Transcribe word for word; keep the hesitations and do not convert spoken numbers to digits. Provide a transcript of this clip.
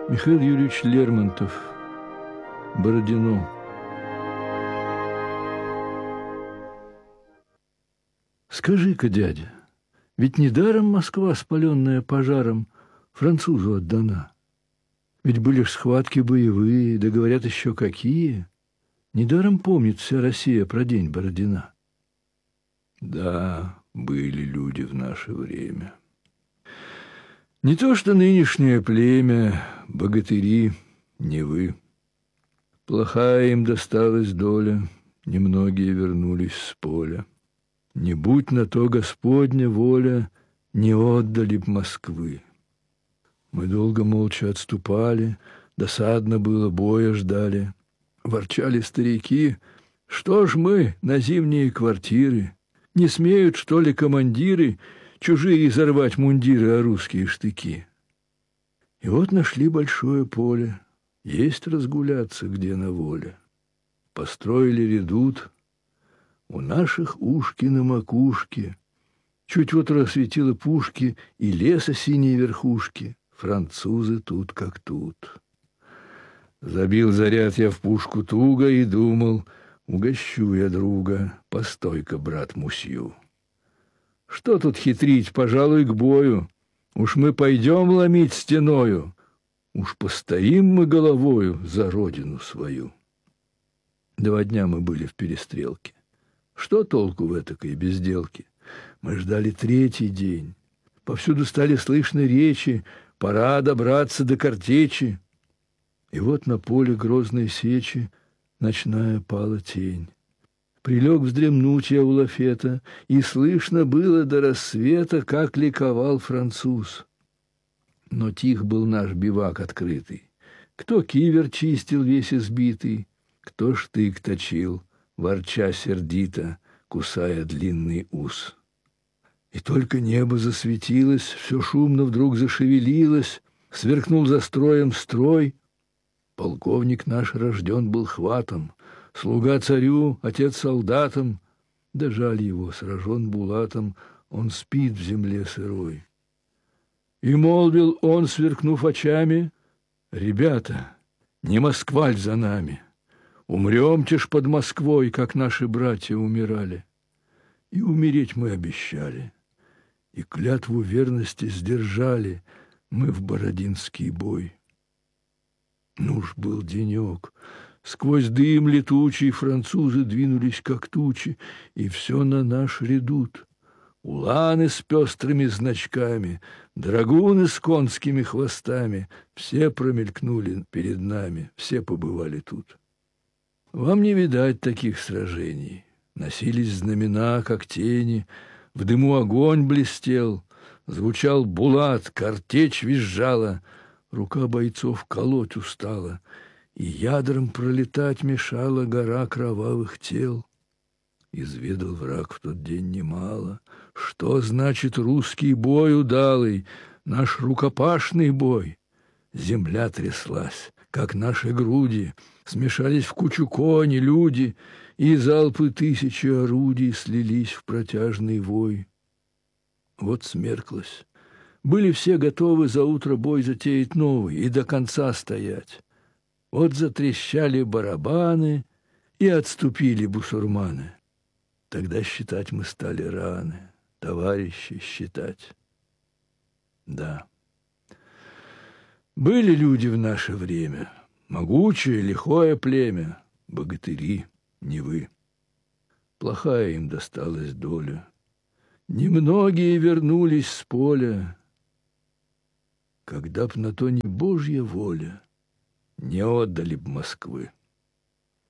Михаил Юрьевич Лермонтов. Бородино. Скажи-ка, дядя, ведь недаром Москва, спаленная пожаром, французу отдана. Ведь были ж схватки боевые, да говорят еще какие. Недаром помнит вся Россия про день Бородина. Да, были люди в наше время. Не то что нынешнее племя, богатыри, не вы. Плохая им досталась доля, немногие вернулись с поля. Не будь на то Господня воля, не отдали б Москвы. Мы долго молча отступали, досадно было, боя ждали. Ворчали старики, что ж мы на зимние квартиры, не смеют, что ли, командиры чужие изорвать мундиры, а русские штыки. И вот нашли большое поле, есть разгуляться, где на воле. Построили редут, у наших ушки на макушке, чуть вот рассветило пушки и леса синие верхушки. Французы тут как тут. Забил заряд я в пушку туго и думал, угощу я друга, постой-ка, брат Мусью. Что тут хитрить, пожалуй, к бою? Уж мы пойдем ломить стеною, уж постоим мы головою за родину свою. Два дня мы были в перестрелке. Что толку в этакой безделке? Мы ждали третий день. Повсюду стали слышны речи, пора добраться до картечи. И вот на поле грозной сечи ночная пала тень. Прилег вздремнуть я у лафета, и слышно было до рассвета, как ликовал француз. Но тих был наш бивак открытый. Кто кивер чистил весь избитый, кто штык точил, ворча сердито, кусая длинный ус. И только небо засветилось, все шумно вдруг зашевелилось, сверкнул за строем строй. Полковник наш рожден был хватом, слуга царю, отец солдатам, да жаль его, сражен булатом, он спит в земле сырой. И молвил он, сверкнув очами: ребята, не Москваль за нами, умремте ж под Москвой, как наши братья умирали. И умереть мы обещали, и клятву верности сдержали мы в Бородинский бой. Ну ж был денек, сквозь дым летучий французы двинулись, как тучи, и все на наш редут. Уланы с пестрыми значками, драгуны с конскими хвостами, все промелькнули перед нами, все побывали тут. Вам не видать таких сражений. Носились знамена, как тени, в дыму огонь блестел, звучал булат, картечь визжала, рука бойцов колоть устала, и ядром пролетать мешала гора кровавых тел. Изведал враг в тот день немало, что значит русский бой удалый, наш рукопашный бой. Земля тряслась, как наши груди, смешались в кучу кони, люди, и залпы тысячи орудий слились в протяжный вой. Вот смерклось. Были все готовы за утро бой затеять новый и до конца стоять. Вот затрещали барабаны, и отступили бусурманы. Тогда считать мы стали раны, товарищи считать. Да. Были люди в наше время, могучее, лихое племя, богатыри, не вы. Плохая им досталась доля. Немногие вернулись с поля. Когда б на то не Божья воля, не отдали б Москвы.